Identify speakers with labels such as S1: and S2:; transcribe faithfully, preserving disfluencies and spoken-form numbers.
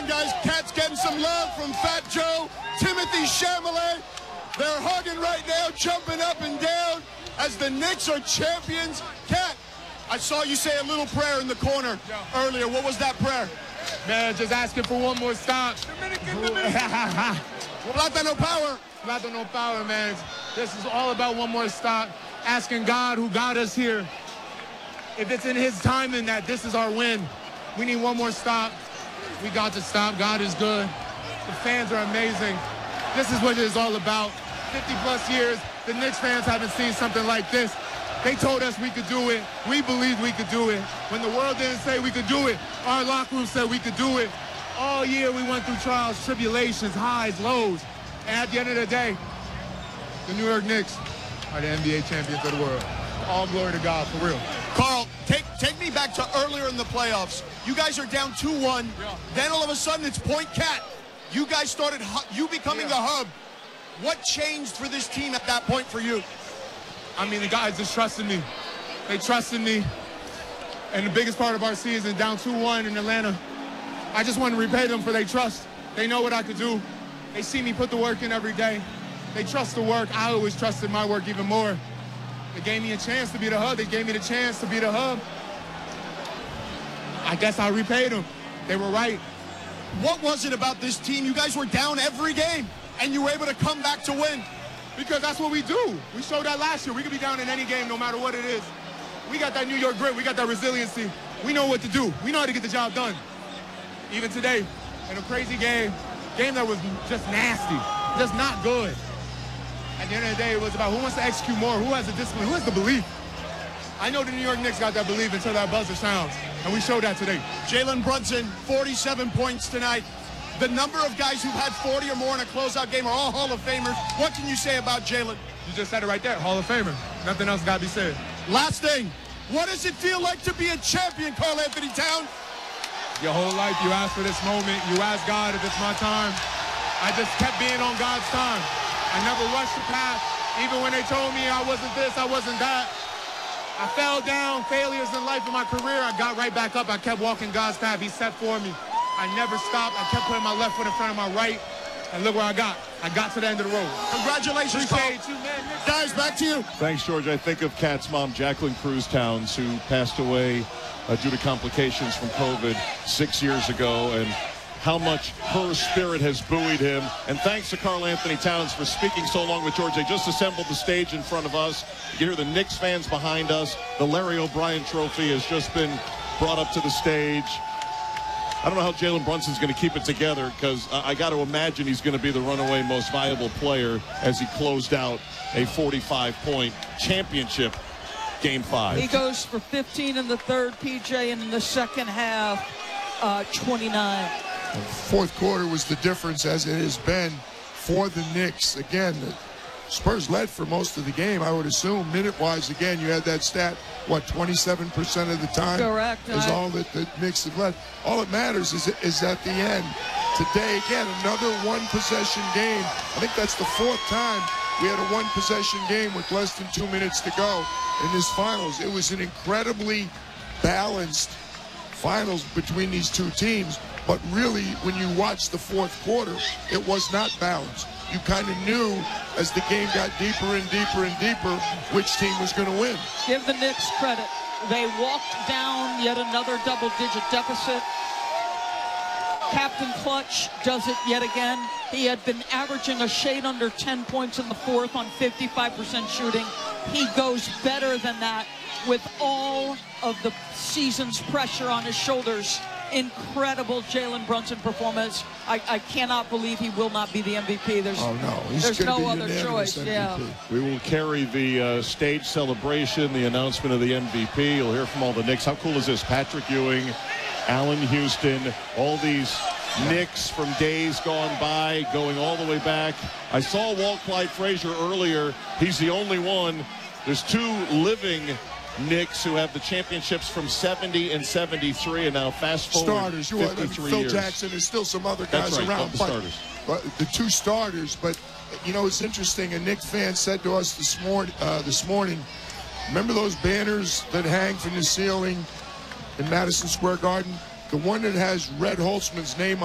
S1: on, guys. Cat's getting some love from Fat Joe, Timothy Chalamet. They're hugging right now, jumping up and down as the Knicks are champions. Cat, I saw you say a little prayer in the corner earlier. What was that prayer?
S2: Man, just asking for one more stop.
S1: Dominican, Dominican. Plátano power.
S2: Plátano power, man. This is all about one more stop. Asking God who got us here, if it's in his timing that this is our win, we need one more stop. We got to stop. God is good. The fans are amazing. This is what it is all about. fifty plus years, the Knicks fans haven't seen something like this. They told us we could do it. We believed we could do it. When the world didn't say we could do it, our locker room said we could do it. All year we went through trials, tribulations, highs, lows. And at the end of the day, the New York Knicks are the N B A champions of the world. All glory to God, for real.
S1: Carl, take take me back to earlier in the playoffs. You guys are down two one. Yeah. Then all of a sudden it's Point Cat. You guys started, you becoming yeah. the hub. What changed for this team at that point for you?
S2: I mean, the guys just trusted me. They trusted me. And the biggest part of our season, down two one in Atlanta, I just want to repay them for their trust. They know what I could do. They see me put the work in every day. They trust the work. I always trusted my work even more. They gave me a chance to be the hub. They gave me the chance to be the hub. I guess I repaid them. They were right.
S1: What was it about this team? You guys were down every game, and you were able to come back to win.
S2: Because that's what we do. We showed that last year. We could be down in any game no matter what it is. We got that New York grit. We got that resiliency. We know what to do. We know how to get the job done. Even today, in a crazy game, game that was just nasty, just not good. At the end of the day, it was about who wants to execute more, who has the discipline, who has the belief. I know the New York Knicks got that belief until that buzzer sounds, and we showed that today.
S1: Jalen Brunson, forty-seven points tonight. The number of guys who've had forty or more in a closeout game are all Hall of Famers. What can you say about Jalen?
S2: You just said it right there, Hall of Famer. Nothing else got to be said.
S1: Last thing, what does it feel like to be a champion, Karl-Anthony Towns?
S2: Your whole life, you ask for this moment. You ask God if it's my time. I just kept being on God's time. I never rushed the path. Even when they told me I wasn't this, I wasn't that. I fell down, failures in life in my career. I got right back up. I kept walking God's path. He set for me. I never stopped. I kept putting my left foot in front of my right. And look where I got. I got to the end of the road.
S1: Congratulations, Carl.
S2: You, man.
S1: Guys, back to you.
S3: Thanks, George. I think of Cat's mom, Jacqueline Cruz Towns, who passed away uh, due to complications from COVID six years ago, and how much her spirit has buoyed him. And thanks to Karl-Anthony Towns for speaking so long with George. They just assembled the stage in front of us. You can hear the Knicks fans behind us. The Larry O'Brien Trophy has just been brought up to the stage. I don't know how Jalen Brunson's going to keep it together, because uh, I got to imagine he's going to be the runaway most valuable player as he closed out a forty-five point championship game five.
S4: He goes for fifteen in the third, P J, and in the second half, uh, twenty-nine.
S5: Fourth quarter was the difference, as it has been for the Knicks. Again, the Spurs led for most of the game, I would assume. Minute-wise, again, you had that stat, what, twenty-seven percent of the time?
S4: Correct.
S5: Is all that the Knicks have led. All that matters is, is at the end. Today, again, another one-possession game. I think that's the fourth time we had a one-possession game with less than two minutes to go in this finals. It was an incredibly balanced finals between these two teams. But really, when you watch the fourth quarter, it was not balanced. You kind of knew as the game got deeper and deeper and deeper which team was going to win.
S4: Give the Knicks credit. They walked down yet another double-digit deficit. Captain Clutch does it yet again. He had been averaging a shade under ten points in the fourth on fifty-five percent shooting. He goes better than that with all of the season's pressure on his shoulders. Incredible Jalen Brunson performance. I, I cannot believe he will not be the M V P. There's,
S5: oh, no. He's
S4: there's no
S5: be
S4: other choice.
S5: M V P.
S4: Yeah.
S3: We will carry the uh, stage celebration, the announcement of the M V P. You'll hear from all the Knicks. How cool is this? Patrick Ewing, Allen Houston, all these Knicks from days gone by, going all the way back. I saw Walt Clyde Frazier earlier. He's the only one. There's two living Knicks who have the championships from seventy and seventy-three, and now fast forward
S5: starters.
S3: fifty-three
S5: Phil
S3: years.
S5: Jackson, there's still some other guys
S3: That's right,
S5: around.
S3: the
S5: but,
S3: starters.
S5: but the two starters. But you know, it's interesting. A Knicks fan said to us this morning. Uh, this morning, remember those banners that hang from the ceiling in Madison Square Garden? The one that has Red Holtzman's name